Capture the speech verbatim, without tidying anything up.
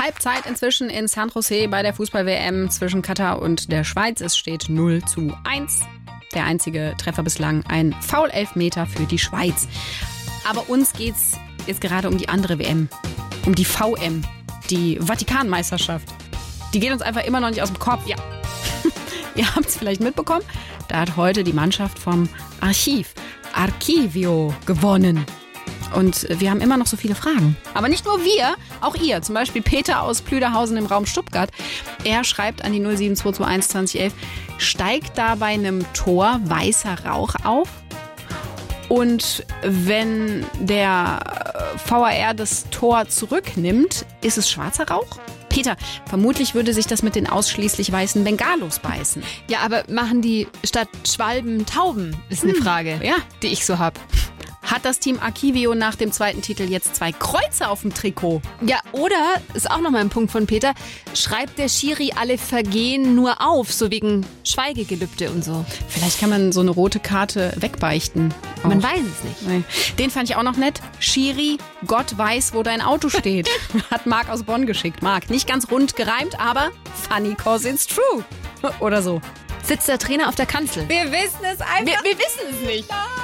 Halbzeit inzwischen in San Jose bei der Fußball-W M zwischen Katar und der Schweiz. Es steht null zu eins. Der einzige Treffer bislang ein Foul-Elfmeter für die Schweiz. Aber uns geht's jetzt gerade um die andere W M, um die V M, die Vatikanmeisterschaft. Die geht uns einfach immer noch nicht aus dem Kopf. Ja. Ihr habt es vielleicht mitbekommen, da hat heute die Mannschaft vom Archiv, Archivio, gewonnen. Und wir haben immer noch so viele Fragen. Aber nicht nur wir, auch ihr. Zum Beispiel Peter aus Plüderhausen im Raum Stuttgart. Er schreibt an die null sieben zwei zwei eins zwanzig elf, steigt da bei einem Tor weißer Rauch auf? Und wenn der V A R das Tor zurücknimmt, ist es schwarzer Rauch? Peter, vermutlich würde sich das mit den ausschließlich weißen Bengalos beißen. Ja, aber machen die statt Schwalben Tauben? Ist eine hm. Frage, ja, die ich so habe. Hat das Team Archivio nach dem zweiten Titel jetzt zwei Kreuze auf dem Trikot? Ja, oder, ist auch nochmal ein Punkt von Peter, schreibt der Schiri alle Vergehen nur auf, so wegen Schweigegelübde und so. Vielleicht kann man so eine rote Karte wegbeichten. Auch. Man weiß es nicht. Nee. Den fand ich auch noch nett. Schiri, Gott weiß, wo dein Auto steht. Hat Marc aus Bonn geschickt. Marc, nicht ganz rund gereimt, aber funny cause it's true. Oder so. Sitzt der Trainer auf der Kanzel? Wir wissen es einfach. Wir, wir wissen es nicht. Nein.